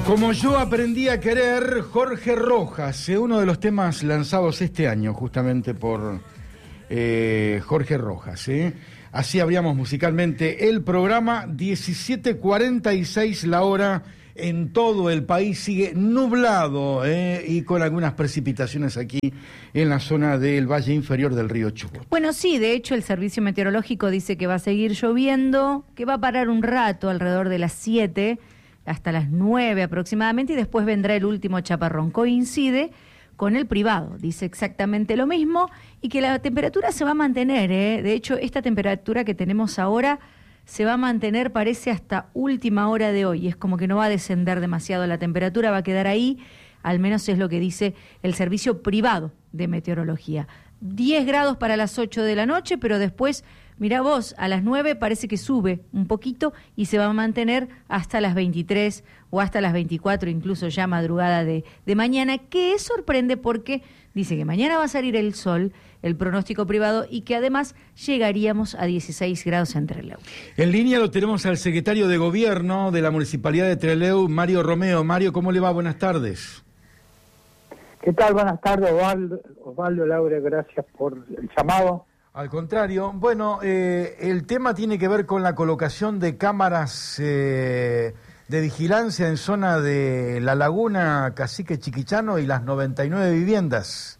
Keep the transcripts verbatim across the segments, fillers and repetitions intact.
Como yo aprendí a querer, Jorge Rojas, eh, uno de los temas lanzados este año justamente por eh, Jorge Rojas. Eh. Así abríamos musicalmente el programa, diecisiete cuarenta y seis la hora, en todo el país sigue nublado eh, y con algunas precipitaciones aquí en la zona del valle inferior del río Chubut. Bueno, sí, de hecho el servicio meteorológico dice que va a seguir lloviendo, que va a parar un rato alrededor de las siete hasta las nueve aproximadamente y después vendrá el último chaparrón. Coincide con el privado, dice exactamente lo mismo y que la temperatura se va a mantener, ¿eh? De hecho, esta temperatura que tenemos ahora se va a mantener, parece, hasta última hora de hoy. Es como que no va a descender demasiado la temperatura, va a quedar ahí, al menos es lo que dice el servicio privado de meteorología. diez grados para las ocho de la noche, pero después, mirá vos, a las nueve parece que sube un poquito y se va a mantener hasta las veintitrés o hasta las veinticuatro, incluso ya madrugada de, de mañana, que sorprende porque dice que mañana va a salir el sol, el pronóstico privado, y que además llegaríamos a dieciséis grados en Trelew. En línea lo tenemos al secretario de Gobierno de la Municipalidad de Trelew, Mario Romeo. Mario, ¿cómo le va? Buenas tardes. ¿Qué tal? Buenas tardes, Osvaldo, Osvaldo Laura, gracias por el llamado. Al contrario, bueno, eh, el tema tiene que ver con la colocación de cámaras eh, de vigilancia en zona de La Laguna, Cacique Chiquichano y las noventa y nueve viviendas.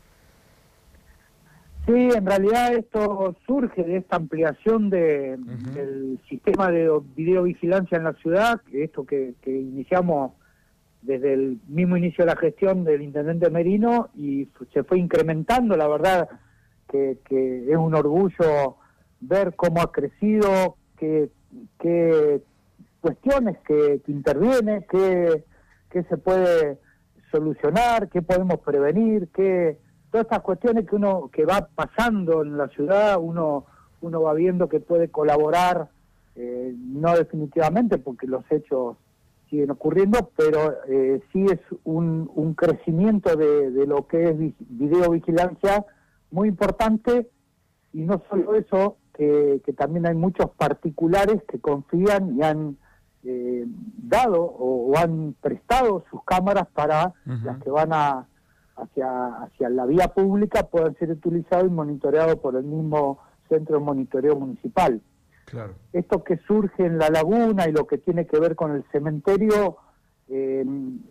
Sí, en realidad esto surge de esta ampliación de, uh-huh. del sistema de videovigilancia en la ciudad, esto que, que iniciamos desde el mismo inicio de la gestión del intendente Merino y se fue incrementando, la verdad que, que es un orgullo ver cómo ha crecido, qué, qué cuestiones que, que interviene, qué, qué se puede solucionar, qué podemos prevenir, qué, todas estas cuestiones que uno que va pasando en la ciudad, uno, uno va viendo que puede colaborar, eh, no definitivamente porque los hechos siguen ocurriendo, pero eh, sí es un, un crecimiento de, de lo que es videovigilancia muy importante, y no solo eso, que, que también hay muchos particulares que confían y han eh, dado o, o han prestado sus cámaras para uh-huh. las que van a hacia, hacia la vía pública puedan ser utilizados y monitoreados por el mismo centro de monitoreo municipal. Claro. Esto que surge en La Laguna y lo que tiene que ver con el cementerio eh,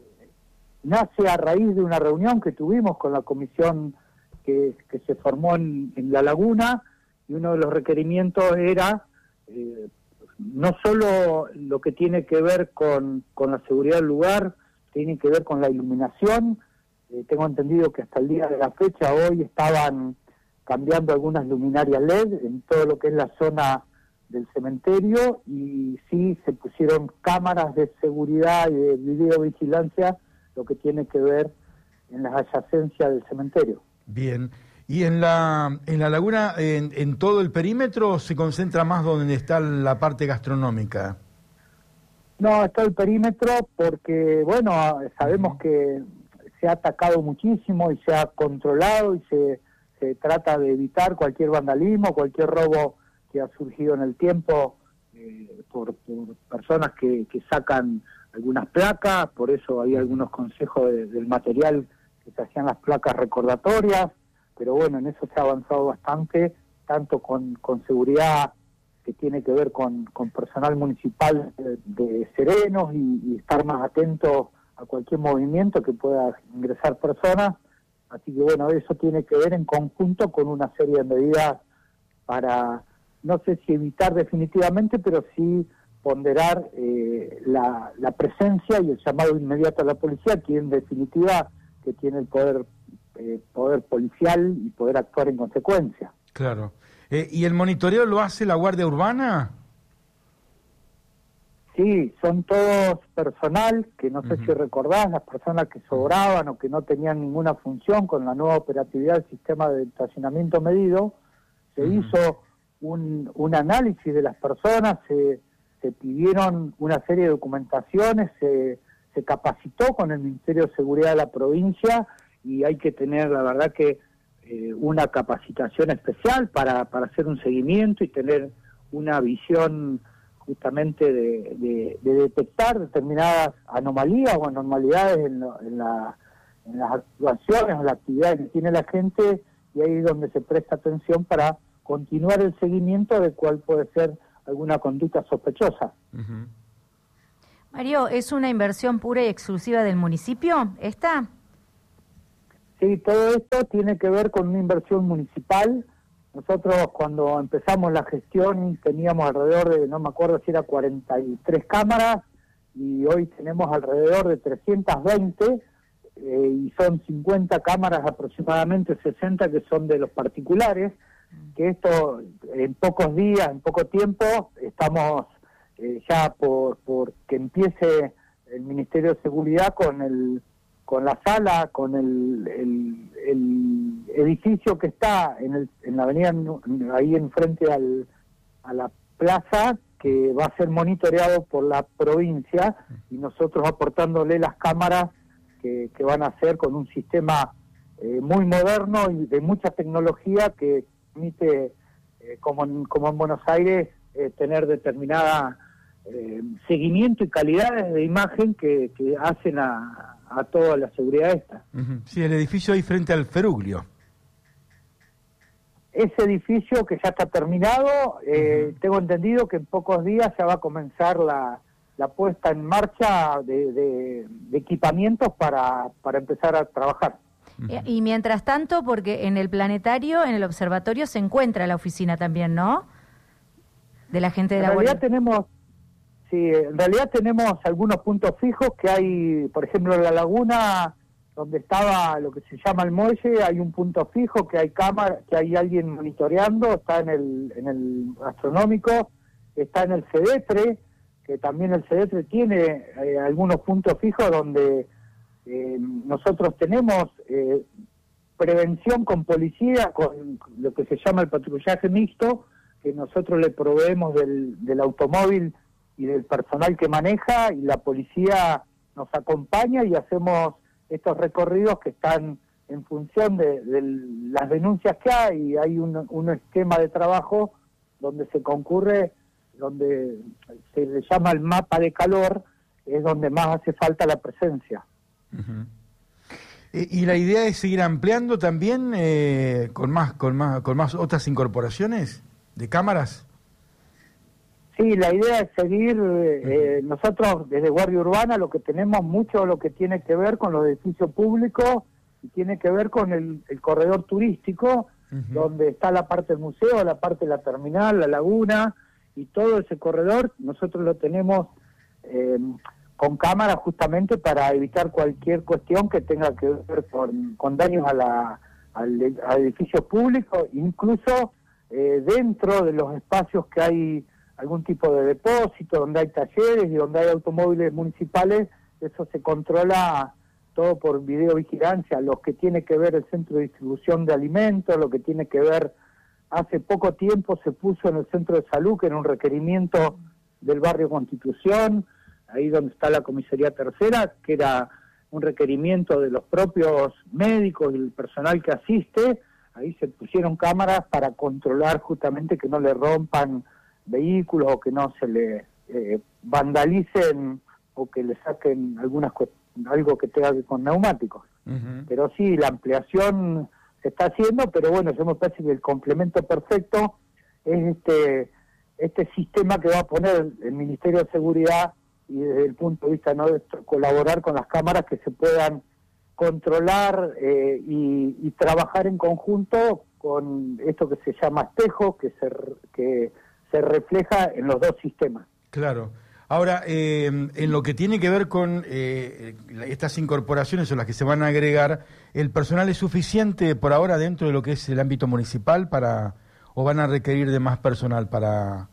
nace a raíz de una reunión que tuvimos con la comisión que, que se formó en, en La Laguna, y uno de los requerimientos era eh, no solo lo que tiene que ver con, con la seguridad del lugar, tiene que ver con la iluminación. Eh, tengo entendido que hasta el día de la fecha hoy estaban cambiando algunas luminarias L E D en todo lo que es la zona del cementerio, y sí se pusieron cámaras de seguridad y de videovigilancia, lo que tiene que ver en las adyacencias del cementerio. Bien, y en la en la laguna, en, en todo el perímetro, se concentra más donde está la parte gastronómica. No, está el perímetro porque, bueno, sabemos uh-huh. que se ha atacado muchísimo y se ha controlado y se, se trata de evitar cualquier vandalismo, cualquier robo que ha surgido en el tiempo eh, por, por personas que, que sacan algunas placas, por eso hay algunos consejos de, del material que se hacían las placas recordatorias, pero bueno, en eso se ha avanzado bastante, tanto con, con seguridad que tiene que ver con, con personal municipal de, de serenos y, y estar más atentos a cualquier movimiento que pueda ingresar personas, así que bueno, eso tiene que ver en conjunto con una serie de medidas para, no sé si evitar definitivamente, pero sí ponderar eh, la, la presencia y el llamado inmediato a la policía, que en definitiva que tiene el poder eh, poder policial y poder actuar en consecuencia. Claro. Eh, ¿Y el monitoreo lo hace la Guardia Urbana? Sí, son todos personal, que no sé uh-huh. si recordás, las personas que sobraban o que no tenían ninguna función con la nueva operatividad del sistema de estacionamiento medido, se uh-huh. hizo un, un análisis de las personas, se, se pidieron una serie de documentaciones, se, se capacitó con el Ministerio de Seguridad de la provincia, y hay que tener, la verdad que, eh, una capacitación especial para, para hacer un seguimiento y tener una visión justamente de, de, de detectar determinadas anomalías o anormalidades en, lo, en, la, en las actuaciones o las actividades que tiene la gente, y ahí es donde se presta atención para continuar el seguimiento de cuál puede ser alguna conducta sospechosa. Uh-huh. Mario, ¿es una inversión pura y exclusiva del municipio esta? Sí, todo esto tiene que ver con una inversión municipal. Nosotros cuando empezamos la gestión teníamos alrededor de, no me acuerdo si era cuarenta y tres cámaras, y hoy tenemos alrededor de trescientas veinte, eh, y son cincuenta cámaras aproximadamente, sesenta que son de los particulares, que esto en pocos días, en poco tiempo, estamos eh, ya por, por que empiece el Ministerio de Seguridad con el con la sala, con el, el, el edificio que está en, el, en la avenida, ahí enfrente al, a la plaza, que va a ser monitoreado por la provincia, y nosotros aportándole las cámaras que, que van a ser con un sistema eh, muy moderno y de mucha tecnología que permite, eh, como, en, como en Buenos Aires, eh, tener determinada eh, seguimiento y calidades de imagen que, que hacen a a toda la seguridad esta. Uh-huh. Sí, el edificio ahí frente al Feruglio. Ese edificio que ya está terminado, eh, uh-huh. tengo entendido que en pocos días ya va a comenzar la, la puesta en marcha de, de, de equipamientos para, para empezar a trabajar. Uh-huh. Y mientras tanto, porque en el planetario, en el observatorio, se encuentra la oficina también, ¿no? De la gente de en la realidad Guardia. tenemos Sí, en realidad tenemos algunos puntos fijos que hay, por ejemplo, en la laguna, donde estaba lo que se llama el muelle, hay un punto fijo que hay cámara, que hay alguien monitoreando, está en el, en el astronómico, está en el Cedetre, que también el Cedetre tiene eh, algunos puntos fijos donde eh, nosotros tenemos eh, prevención con policía, con lo que se llama el patrullaje mixto, que nosotros le proveemos del, del automóvil y del personal que maneja, y la policía nos acompaña y hacemos estos recorridos que están en función de, de las denuncias que hay, y hay un, un esquema de trabajo donde se concurre, donde se le llama el mapa de calor, es donde más hace falta la presencia. Uh-huh. ¿Y la idea es seguir ampliando también eh, con más, con más, con más otras incorporaciones de cámaras? Sí, la idea es seguir, eh, nosotros desde Guardia Urbana lo que tenemos mucho lo que tiene que ver con los edificios públicos y tiene que ver con el, el corredor turístico, uh-huh. donde está la parte del museo, la parte de la terminal, la laguna, y todo ese corredor nosotros lo tenemos eh, con cámaras justamente para evitar cualquier cuestión que tenga que ver con, con daños a, la, al, a edificios públicos, incluso eh, dentro de los espacios que hay algún tipo de depósito, donde hay talleres y donde hay automóviles municipales, eso se controla todo por videovigilancia, lo que tiene que ver el centro de distribución de alimentos, lo que tiene que ver, hace poco tiempo se puso en el centro de salud, que era un requerimiento del barrio Constitución, ahí donde está la comisaría tercera, que era un requerimiento de los propios médicos y el personal que asiste, ahí se pusieron cámaras para controlar justamente que no le rompan vehículos o que no se le eh, vandalicen o que le saquen algunas algo que tenga que ver con neumáticos. Uh-huh. Pero sí, la ampliación se está haciendo, pero bueno, yo me parece que el complemento perfecto es este este sistema que va a poner el Ministerio de Seguridad, y desde el punto de vista no de colaborar con las cámaras que se puedan controlar eh, y, y trabajar en conjunto con esto que se llama espejo, que se que se refleja en los dos sistemas. Claro. Ahora, eh, en lo que tiene que ver con eh, estas incorporaciones o las que se van a agregar, ¿el personal es suficiente por ahora dentro de lo que es el ámbito municipal para, o van a requerir de más personal para,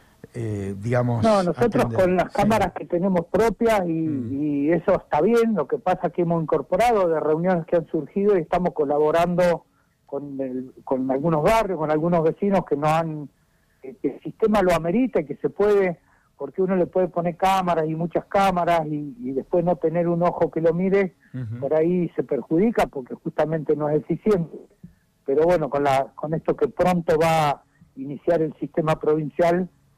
eh, digamos... No, nosotros atender? Con las cámaras sí. que tenemos propias y, mm. y eso está bien, lo que pasa es que hemos incorporado de reuniones que han surgido y estamos colaborando con, el, con algunos barrios, con algunos vecinos que nos han... que el sistema lo amerita y que se puede... porque uno le puede poner cámaras y muchas cámaras y, y después no tener un ojo que lo mire, uh-huh. por ahí se perjudica porque justamente no es eficiente. Pero bueno, con la con esto que pronto va a iniciar el sistema provincial,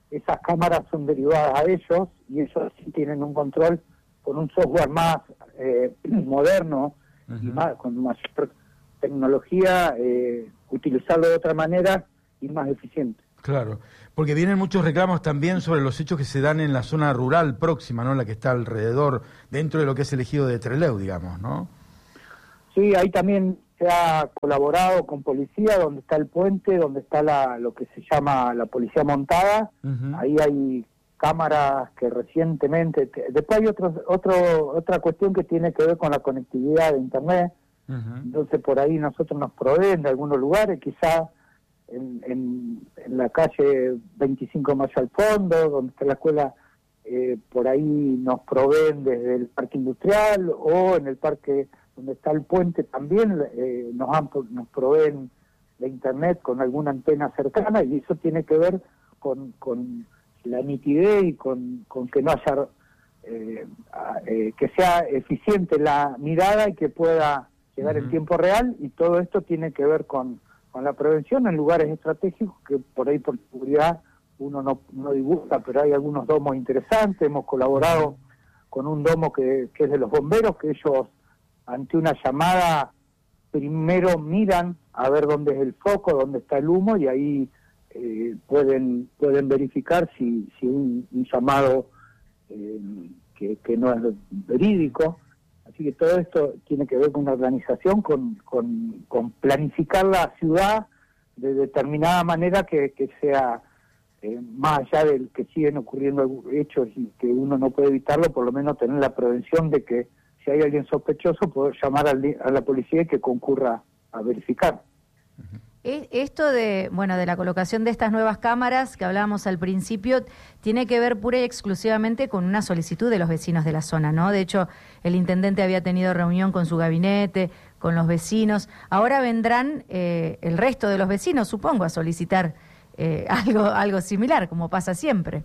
esas cámaras son derivadas a ellos y ellos sí tienen un control con un software más eh, moderno uh-huh. y más con mayor tecnología, eh, utilizarlo de otra manera y más eficiente. Claro, porque vienen muchos reclamos también sobre los hechos que se dan en la zona rural próxima, ¿no? La que está alrededor, dentro de lo que es el ejido de Trelew, digamos, ¿no? Sí, ahí también se ha colaborado con policía, donde está el puente, donde está la, lo que se llama la policía montada. Uh-huh. Ahí hay cámaras que recientemente... Te, después hay otro, otro, otra cuestión que tiene que ver con la conectividad de Internet. Uh-huh. Entonces por ahí nosotros nos proveen de algunos lugares, quizás en, en, en la calle veinticinco de Mayo al fondo, donde está la escuela, eh, por ahí nos proveen desde el parque industrial, o en el parque donde está el puente también eh, nos, han, nos proveen de Internet con alguna antena cercana, y eso tiene que ver con, con la nitidez y con, con que no haya eh, eh, que sea eficiente la mirada y que pueda llegar uh-huh. en tiempo real, y todo esto tiene que ver con, con la prevención en lugares estratégicos que por ahí por seguridad uno no, no divulga, pero hay algunos domos interesantes. Hemos colaborado con un domo que, que es de los bomberos, que ellos ante una llamada primero miran a ver dónde es el foco, dónde está el humo, y ahí eh, pueden pueden verificar si, si un, un llamado eh, que, que no es verídico. Así que todo esto tiene que ver con una organización, con, con, con planificar la ciudad de determinada manera que, que sea, eh, más allá del que siguen ocurriendo hechos y que uno no puede evitarlo, por lo menos tener la prevención de que si hay alguien sospechoso, poder llamar al, a la policía y que concurra a verificar. Esto de, bueno, de la colocación de estas nuevas cámaras que hablábamos al principio, tiene que ver pura y exclusivamente con una solicitud de los vecinos de la zona, ¿no? De hecho, el intendente había tenido reunión con su gabinete, con los vecinos. Ahora vendrán eh, el resto de los vecinos, supongo, a solicitar eh, algo, algo similar, como pasa siempre.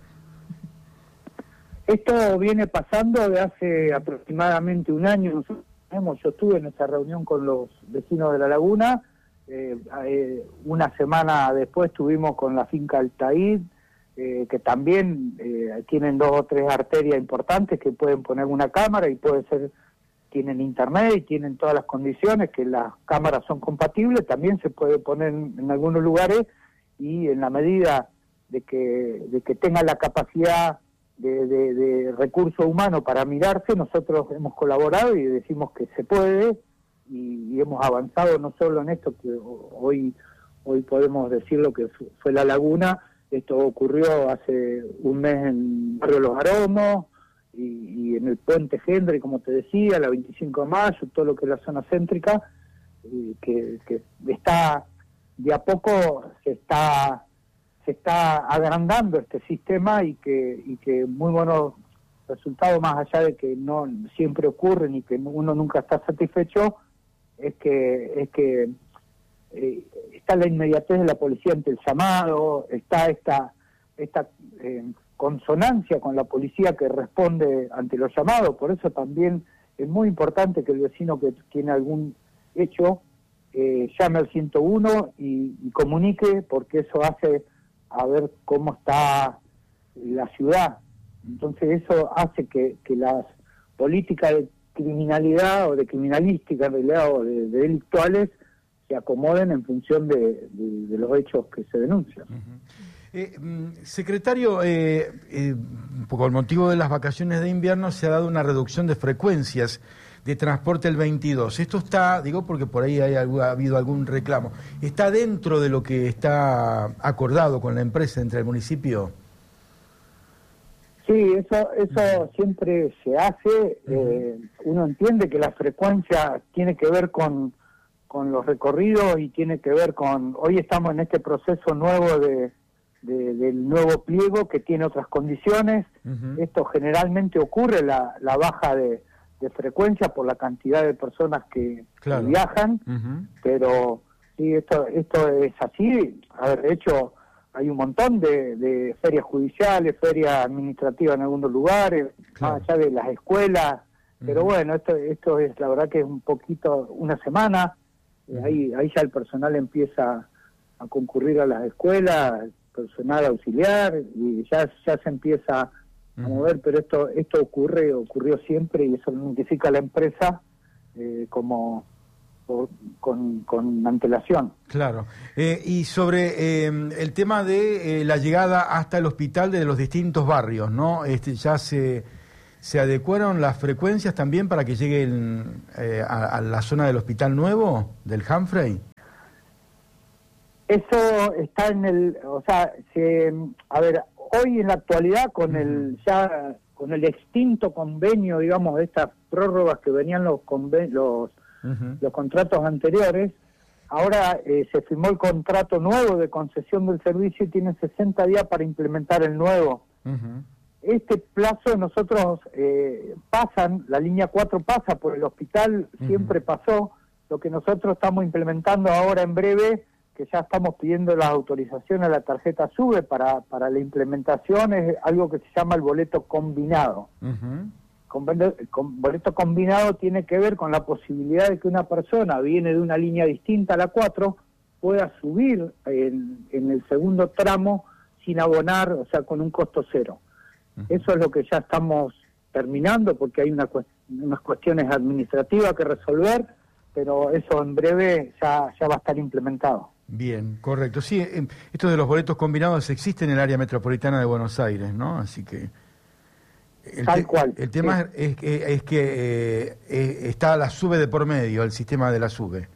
Esto viene pasando de hace aproximadamente un año. Yo estuve en esa reunión con los vecinos de La Laguna. Eh, eh, una semana después estuvimos con la finca Altair, eh, que también eh, tienen dos o tres arterias importantes que pueden poner una cámara, y puede ser, tienen internet y tienen todas las condiciones, que las cámaras son compatibles. También se puede poner en, en algunos lugares, y en la medida de que, de que tengan la capacidad De, de, de recurso humano para mirarse, nosotros hemos colaborado y decimos que se puede, y, y hemos avanzado no solo en esto que hoy hoy podemos decir lo que fue La Laguna. Esto ocurrió hace un mes en Barrio Los Aromos y, y en el Puente Hendry, como te decía, la veinticinco de mayo, todo lo que es la zona céntrica, y que, que está de a poco se está se está agrandando este sistema, y que y que muy buenos resultados, más allá de que no siempre ocurren y que uno nunca está satisfecho, es que es que eh, está la inmediatez de la policía ante el llamado, está esta esta eh, consonancia con la policía que responde ante los llamados. Por eso también es muy importante que el vecino que tiene algún hecho eh, llame al ciento uno y, y comunique, porque eso hace a ver cómo está la ciudad. Entonces eso hace que, que las políticas de criminalidad o de criminalística en realidad, o de, de delictuales, se acomoden en función de, de, de los hechos que se denuncian. Uh-huh. Eh, secretario, eh, eh, con motivo de las vacaciones de invierno se ha dado una reducción de frecuencias de transporte el veintidós. Esto está, digo porque por ahí hay, ha habido algún reclamo, ¿está dentro de lo que está acordado con la empresa entre el municipio? Sí, eso eso siempre se hace. Uh-huh. eh, uno entiende que la frecuencia tiene que ver con, con los recorridos y tiene que ver con... Hoy estamos en este proceso nuevo de, de del nuevo pliego que tiene otras condiciones. Uh-huh. Esto generalmente ocurre, la, la baja de... de frecuencia por la cantidad de personas que, claro, que viajan, uh-huh, pero sí, esto esto es así. A ver, de hecho, hay un montón de, de ferias judiciales, ferias administrativas en algunos lugares, claro, más allá de las escuelas, uh-huh, pero bueno, esto esto es, la verdad que es un poquito, una semana, uh-huh, ahí ahí ya el personal empieza a concurrir a las escuelas, personal auxiliar y ya ya se empieza a mover, pero esto esto ocurre, ocurrió siempre y eso lo notifica la empresa eh, como por, con, con antelación. Claro. Eh, y sobre eh, el tema de eh, la llegada hasta el hospital de los distintos barrios, ¿no? Este, ya se, se adecuaron las frecuencias también para que lleguen eh, a, a la zona del hospital nuevo, del Humphrey. Eso está en el, o sea, se, a ver, hoy en la actualidad con el ya con el extinto convenio, digamos, de estas prórrogas que venían los conven los, uh-huh. los contratos anteriores, ahora eh, se firmó el contrato nuevo de concesión del servicio y tienen sesenta días para implementar el nuevo. Uh-huh. Este plazo nosotros eh, pasan, la línea cuatro pasa por el hospital, uh-huh. siempre pasó, lo que nosotros estamos implementando ahora en breve, que ya estamos pidiendo la autorización a la tarjeta SUBE para, para la implementación, es algo que se llama el boleto combinado. Uh-huh. Con, con boleto combinado tiene que ver con la posibilidad de que una persona viene de una línea distinta a la cuatro, pueda subir en, en el segundo tramo sin abonar, o sea, con un costo cero. Uh-huh. Eso es lo que ya estamos terminando, porque hay una, unas cuestiones administrativas que resolver, pero eso en breve ya, ya va a estar implementado. Bien, correcto. Sí, eh, esto de los boletos combinados existe en el área metropolitana de Buenos Aires, ¿no? Así que... El Tal te, cual. El tema sí. es, es, es que eh, eh, está la SUBE de por medio, el sistema de la SUBE.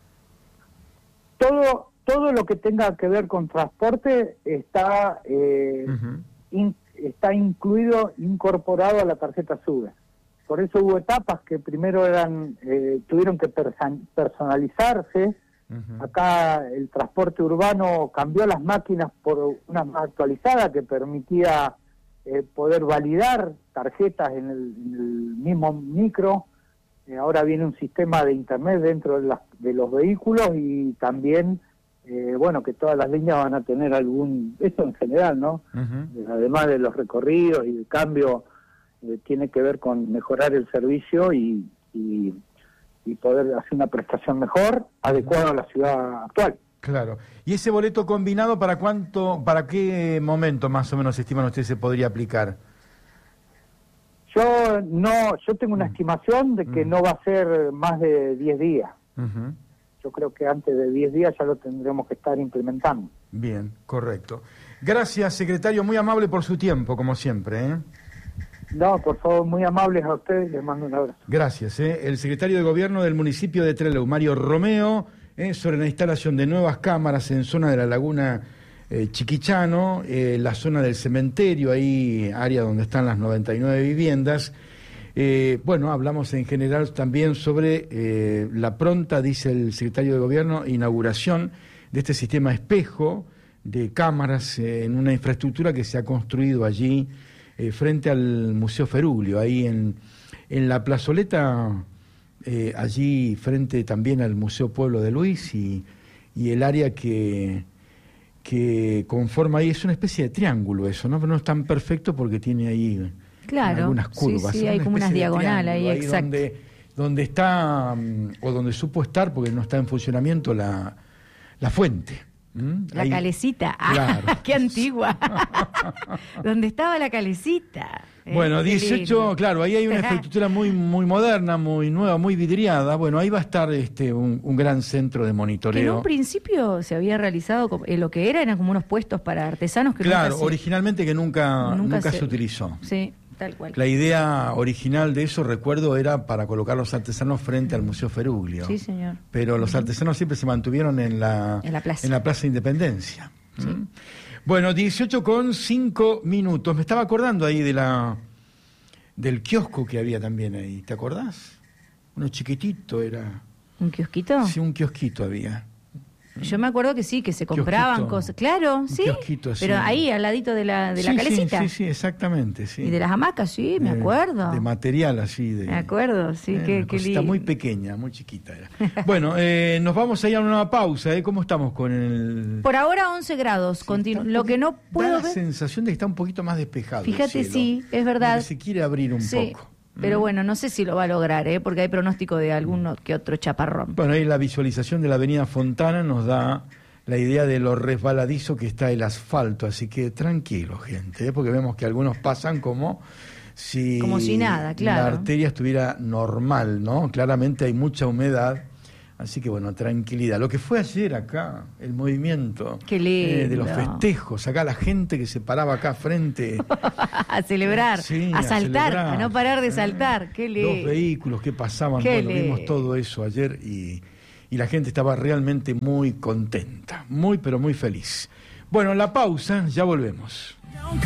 Todo, todo lo que tenga que ver con transporte está, eh, uh-huh. in, está incluido, incorporado a la tarjeta SUBE. Por eso hubo etapas que primero eran eh, tuvieron que persan, personalizarse. Uh-huh. Acá el transporte urbano cambió las máquinas por una más actualizada que permitía eh, poder validar tarjetas en el, en el mismo micro. Eh, ahora viene un sistema de internet dentro de, las, de los vehículos y también, eh, bueno, que todas las líneas van a tener algún... Eso en general, ¿no? Uh-huh. Además de los recorridos y el cambio, eh, tiene que ver con mejorar el servicio y... y y poder hacer una prestación mejor, adecuada a la ciudad actual. Claro. ¿Y ese boleto combinado para cuánto, para qué momento más o menos estiman ustedes se podría aplicar? Yo no, yo tengo una uh-huh. estimación de que uh-huh. no va a ser más de diez días. Uh-huh. Yo creo que antes de diez días ya lo tendremos que estar implementando. Bien, correcto. Gracias, secretario, muy amable por su tiempo, como siempre, ¿eh? No, por favor, muy amables a ustedes, les mando un abrazo. Gracias. ¿eh? El secretario de Gobierno del municipio de Trelew, Mario Romeo, ¿eh? sobre la instalación de nuevas cámaras en zona de la laguna eh, Chiquichano, eh, la zona del cementerio, ahí área donde están las noventa y nueve viviendas. Eh, bueno, hablamos en general también sobre eh, la pronta, dice el secretario de Gobierno, inauguración de este sistema espejo de cámaras eh, en una infraestructura que se ha construido allí Eh, frente al Museo Feruglio, ahí en, en la plazoleta, eh, allí frente también al Museo Pueblo de Luis y, y el área que, que conforma ahí, es una especie de triángulo eso, ¿no? Pero no es tan perfecto porque tiene ahí claro, algunas curvas. Sí, sí, hay como unas diagonales ahí, ahí exacto. Donde, donde está, o donde supo estar, porque no está en funcionamiento, la, la fuente. ¿Mm? La Ahí, calecita, claro. ¡Ah, qué antigua! ¿Dónde estaba la calecita? Bueno, eh, dieciocho, claro, ahí hay una infraestructura muy muy moderna, muy nueva, muy vidriada. Bueno, ahí va a estar este un, un gran centro de monitoreo. Que en un principio se había realizado como, eh, lo que era, eran como unos puestos para artesanos que claro, nunca se, originalmente que nunca, nunca, nunca se, se utilizó. Sí. Tal cual. La idea original de eso, recuerdo, era para colocar los artesanos frente al Museo Feruglio. Sí, señor. Pero los artesanos siempre se mantuvieron en la, en la plaza, en la plaza Independencia. Sí. ¿Mm? Bueno, dieciocho con cinco minutos. Me estaba acordando ahí de la del kiosco que había también ahí. ¿Te acordás? Uno chiquitito era. ¿Un kiosquito? Sí, un kiosquito había. Yo me acuerdo que sí, que se compraban kiosquito, cosas. Claro, un sí. Kiosquito, sí. Pero ahí, al ladito de la, de sí, la calecita. Sí, sí, sí, exactamente. Sí. Y de las hamacas, sí, me acuerdo. De, de material así. De, me acuerdo, sí. Eh, qué, qué lindo. Muy pequeña, muy chiquita era. Bueno, eh, nos vamos a ir a una pausa. ¿eh? ¿Cómo estamos con el...? Por ahora once grados. Sí, continu- lo que no puedo da la ver... sensación de que está un poquito más despejado. Fíjate, sí, es verdad. Que se quiere abrir un sí. poco. Pero bueno, no sé si lo va a lograr, ¿eh? Porque hay pronóstico de alguno que otro chaparrón. Bueno, ahí la visualización de la avenida Fontana nos da la idea de lo resbaladizo que está el asfalto, así que tranquilo, gente, ¿eh? Porque vemos que algunos pasan como si, como si nada, claro. La arteria estuviera normal, ¿no? Claramente hay mucha humedad, así que bueno, tranquilidad. Lo que fue ayer acá, el movimiento Qué lindo. eh, de los festejos, acá la gente que se paraba acá frente a celebrar, sí, a saltar, a, celebrar, no parar de eh, saltar, qué lindo. Los vehículos que pasaban, Qué bueno, vimos lindo. todo eso ayer y, y la gente estaba realmente muy contenta, muy pero muy feliz. Bueno, la pausa, ya volvemos.